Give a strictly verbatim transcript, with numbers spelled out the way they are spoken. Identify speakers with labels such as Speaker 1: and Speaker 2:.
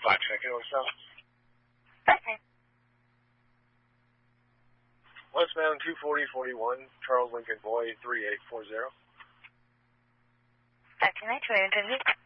Speaker 1: Black Check, what's up?
Speaker 2: Okay.
Speaker 1: Westbound two forty forty-one, Charles Lincoln Boy, three eight four zero.
Speaker 2: Uh, can I try to interview?